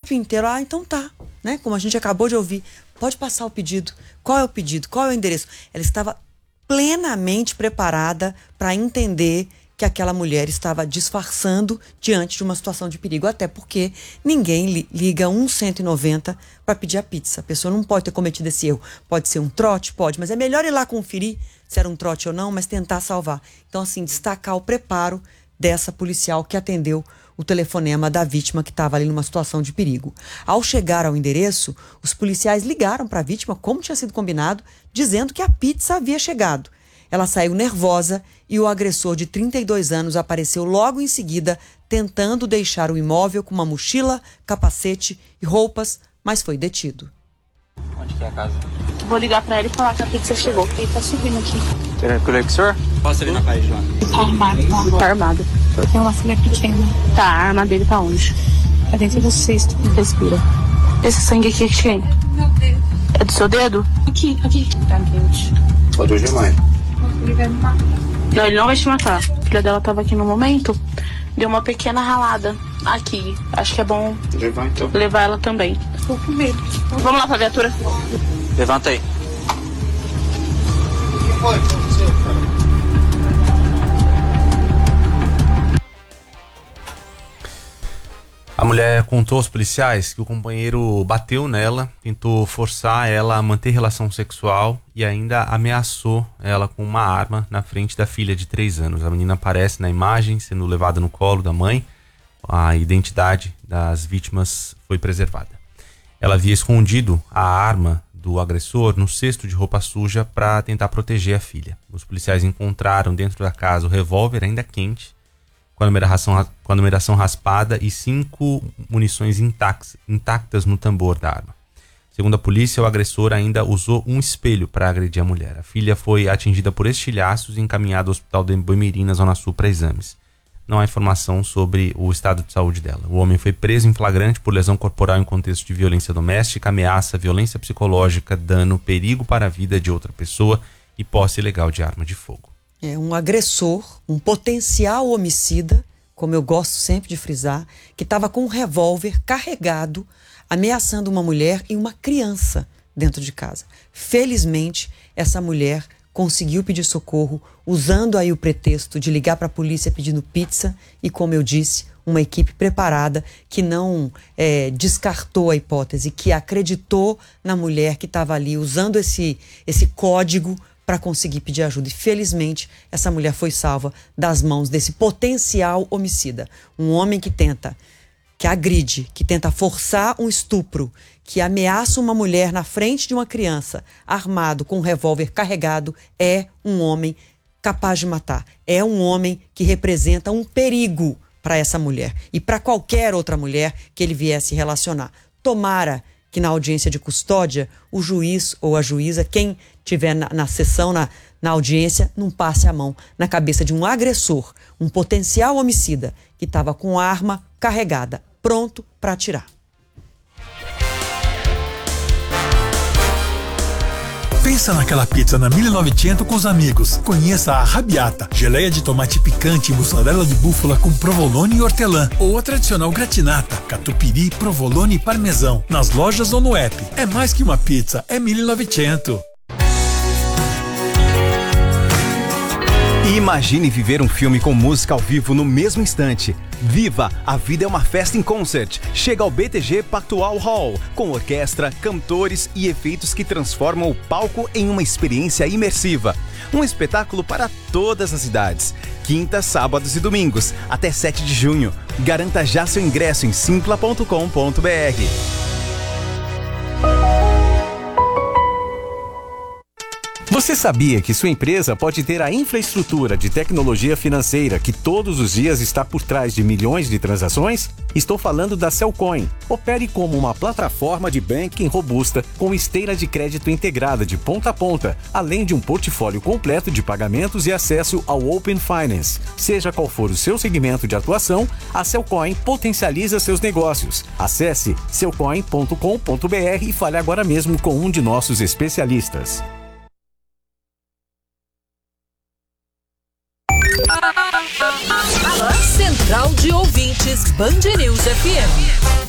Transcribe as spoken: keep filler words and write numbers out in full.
tempo inteiro, ah, então tá, né? Como a gente acabou de ouvir, pode passar o pedido. Qual é o pedido? Qual é o endereço? Ela estava plenamente preparada para entender que aquela mulher estava disfarçando diante de uma situação de perigo, até porque ninguém li- liga um cento e noventa para pedir a pizza. A pessoa não pode ter cometido esse erro. Pode ser um trote? Pode, mas é melhor ir lá conferir se era um trote ou não, mas tentar salvar. Então, assim, destacar o preparo dessa policial que atendeu o telefonema da vítima que estava ali numa situação de perigo. Ao chegar ao endereço, os policiais ligaram para a vítima, como tinha sido combinado, dizendo que a pizza havia chegado. Ela saiu nervosa e o agressor de trinta e dois anos apareceu logo em seguida, tentando deixar o imóvel com uma mochila, capacete e roupas, mas foi detido. Onde que é a casa? Vou ligar pra ele e falar que a pizza chegou, porque ele tá subindo aqui. Tranquilo com o senhor? Posso ali na parede lá? Tá armado, tá, tá armado. Tem uma filha pequena. Tá, a arma dele tá onde? Tá dentro do cesto. Respira. Esse sangue aqui é de quem? Meu dedo. É do seu dedo? Aqui, aqui. Tá quente. Pode hoje mais. Ele vai me matar. Não, ele não vai te matar. A filha dela tava aqui no momento. Deu uma pequena ralada aqui. Acho que é bom levar então. Levar ela também. Tô com medo. Vamos lá pra viatura. Levanta aí. A mulher contou aos policiais que o companheiro bateu nela, tentou forçar ela a manter relação sexual e ainda ameaçou ela com uma arma na frente da filha de três anos. A menina aparece na imagem, sendo levada no colo da mãe. A identidade das vítimas foi preservada. Ela havia escondido a arma do agressor no cesto de roupa suja para tentar proteger a filha. Os policiais encontraram dentro da casa o revólver ainda quente, com a numeração, com a numeração raspada e cinco munições intactas, intactas no tambor da arma. Segundo a polícia, o agressor ainda usou um espelho para agredir a mulher. A filha foi atingida por estilhaços e encaminhada ao hospital de Boimirim, na Zona Sul, para exames. Não há informação sobre o estado de saúde dela. O homem foi preso em flagrante por lesão corporal em contexto de violência doméstica, ameaça, violência psicológica, dano, perigo para a vida de outra pessoa e posse ilegal de arma de fogo. É um agressor, um potencial homicida, como eu gosto sempre de frisar, que estava com um revólver carregado, ameaçando uma mulher e uma criança dentro de casa. Felizmente, essa mulher conseguiu pedir socorro, usando aí o pretexto de ligar para a polícia pedindo pizza e, como eu disse, uma equipe preparada que não é, descartou a hipótese, que acreditou na mulher que estava ali usando esse, esse código para conseguir pedir ajuda. E felizmente essa mulher foi salva das mãos desse potencial homicida. Um homem que tenta, que agride, que tenta forçar um estupro, que ameaça uma mulher na frente de uma criança, armado com um revólver carregado, é um homem capaz de matar. É um homem que representa um perigo para essa mulher e para qualquer outra mulher que ele viesse relacionar. Tomara que na audiência de custódia, o juiz ou a juíza, quem tiver na, na sessão, na, na audiência, não passe a mão na cabeça de um agressor, um potencial homicida que estava com arma carregada, pronto para atirar. Pensa naquela pizza na mil e novecentos com os amigos. Conheça a Arrabbiata, geleia de tomate picante e mussarela de búfala com provolone e hortelã. Ou a tradicional gratinata, catupiry, provolone e parmesão. Nas lojas ou no app. É mais que uma pizza, é mil e novecentos. Imagine viver um filme com música ao vivo no mesmo instante. Viva! A vida é uma festa em concert. Chega ao B T G Pactual Hall, com orquestra, cantores e efeitos que transformam o palco em uma experiência imersiva. Um espetáculo para todas as idades. Quintas, sábados e domingos, até sete de junho. Garanta já seu ingresso em simpla ponto com ponto b r. Você sabia que sua empresa pode ter a infraestrutura de tecnologia financeira que todos os dias está por trás de milhões de transações? Estou falando da Cellcoin. Opere como uma plataforma de banking robusta com esteira de crédito integrada de ponta a ponta, além de um portfólio completo de pagamentos e acesso ao Open Finance. Seja qual for o seu segmento de atuação, a Cellcoin potencializa seus negócios. Acesse cellcoin ponto com ponto b r e fale agora mesmo com um de nossos especialistas. Central de Ouvintes Band News F M.